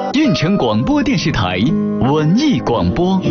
运城广播电视台文艺广播。